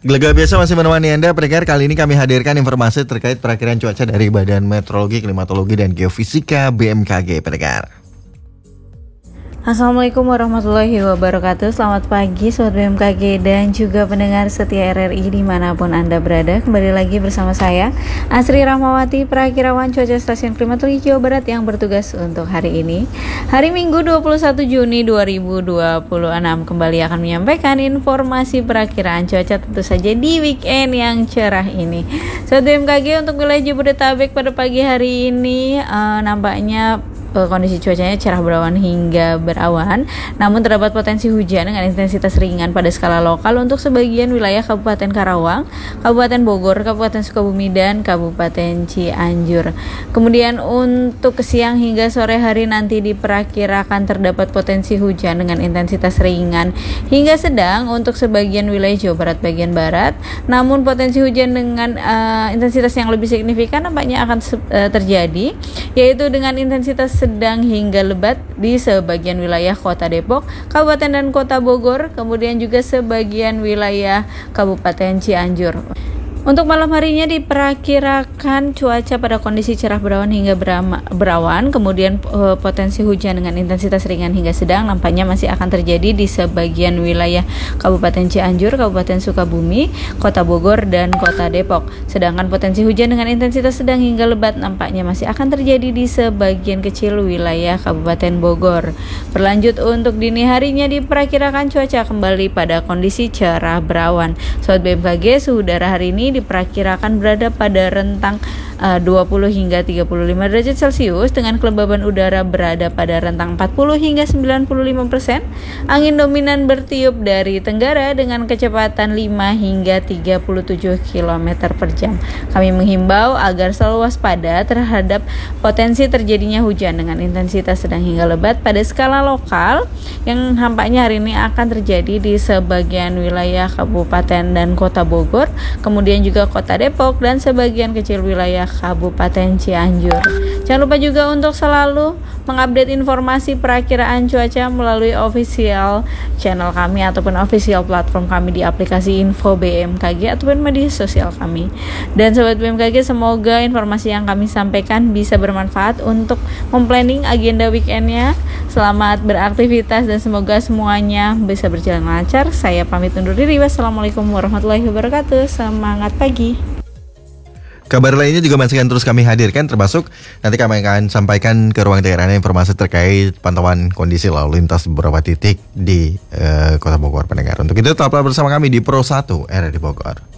Gelaga biasa masih menemani Anda pendengar. Kali ini kami hadirkan informasi terkait perakiraan cuaca dari Badan Meteorologi, Klimatologi, dan Geofisika BMKG pendengar. Assalamualaikum warahmatullahi wabarakatuh. Selamat pagi Sobat BMKG dan juga pendengar setia RRI dimanapun Anda berada. Kembali lagi bersama saya Asri Rahmawati, perakirawan cuaca Stasiun Klimatologi Jawa Barat yang bertugas untuk hari ini, hari Minggu 21 Juni 2026. Kembali akan menyampaikan informasi perakiraan cuaca tentu saja di weekend yang cerah ini. Sobat BMKG, untuk wilayah Jabodetabek pada pagi hari ini nampaknya kondisi cuacanya cerah berawan hingga berawan, namun terdapat potensi hujan dengan intensitas ringan pada skala lokal untuk sebagian wilayah Kabupaten Karawang, Kabupaten Bogor, Kabupaten Sukabumi, dan Kabupaten Cianjur. Kemudian untuk siang hingga sore hari nanti diperkirakan terdapat potensi hujan dengan intensitas ringan hingga sedang untuk sebagian wilayah Jawa Barat bagian barat, namun potensi hujan dengan intensitas yang lebih signifikan nampaknya akan terjadi, yaitu dengan intensitas sedang hingga lebat di sebagian wilayah Kota Depok, Kabupaten dan Kota Bogor, kemudian juga sebagian wilayah Kabupaten Cianjur. Untuk malam harinya diperkirakan cuaca pada kondisi cerah berawan hingga berawan, kemudian potensi hujan dengan intensitas ringan hingga sedang nampaknya masih akan terjadi di sebagian wilayah Kabupaten Cianjur, Kabupaten Sukabumi, Kota Bogor, dan Kota Depok. Sedangkan potensi hujan dengan intensitas sedang hingga lebat nampaknya masih akan terjadi di sebagian kecil wilayah Kabupaten Bogor. Berlanjut untuk dini harinya diperkirakan cuaca kembali pada kondisi cerah berawan. Sobat BMKG, suhu udara hari ini diperkirakan berada pada rentang 20 hingga 35 derajat Celcius dengan kelembaban udara berada pada rentang 40 hingga 95%. Angin dominan bertiup dari tenggara dengan kecepatan 5 hingga 37 km per jam. Kami menghimbau agar selalu waspada terhadap potensi terjadinya hujan dengan intensitas sedang hingga lebat pada skala lokal yang nampaknya hari ini akan terjadi di sebagian wilayah Kabupaten dan Kota Bogor, kemudian juga Kota Depok dan sebagian kecil wilayah Kabupaten Cianjur. Jangan lupa juga untuk selalu mengupdate informasi perakiraan cuaca melalui official channel kami ataupun official platform kami di aplikasi Info BMKG ataupun media sosial kami. Dan Sobat BMKG, semoga informasi yang kami sampaikan bisa bermanfaat untuk memplanning agenda weekendnya. Selamat beraktivitas dan semoga semuanya bisa berjalan lancar. Saya pamit undur diri. Wassalamualaikum warahmatullahi wabarakatuh. Semangat pagi. Kabar lainnya juga masih akan terus kami hadirkan, termasuk nanti kami akan sampaikan ke ruang dengar Anda informasi terkait pantauan kondisi lalu lintas beberapa titik di Kota Bogor pendengar. Untuk itu tetaplah bersama kami di Pro 1 RRI Bogor.